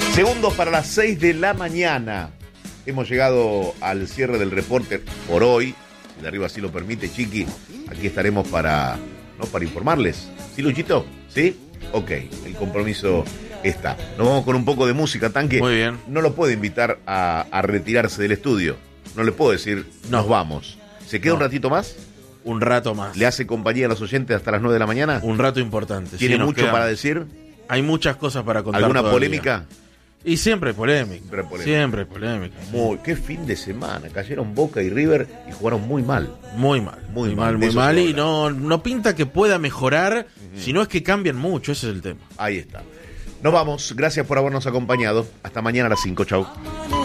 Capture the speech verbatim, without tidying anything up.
Segundos para las seis de la mañana. Hemos llegado al cierre del reporte por hoy. Si de arriba así lo permite, Chiqui, aquí estaremos para, ¿no? para informarles. ¿Sí, Luchito? ¿Sí? Ok, el compromiso está. Nos vamos con un poco de música, Tanque. Muy bien. No lo puedo invitar a, a retirarse del estudio. No le puedo decir, No. nos vamos. ¿Se queda No. un ratito más? Un rato más. ¿Le hace compañía a los oyentes hasta las nueve de la mañana? Un rato importante. ¿Tiene Sí, nos mucho queda- para decir? Hay muchas cosas para contar. ¿Alguna todavía. polémica? Y siempre polémica. Siempre polémica. Siempre polémica. Muy, qué fin de semana. Cayeron Boca y River y jugaron muy mal. Muy mal. Muy Muy, mal, mal, de muy eso mal. se Y habla. no, no pinta que pueda mejorar, si no es que cambian mucho. Ese es el tema. Ahí está. Nos vamos. Gracias por habernos acompañado. Hasta mañana a las cinco. Chau.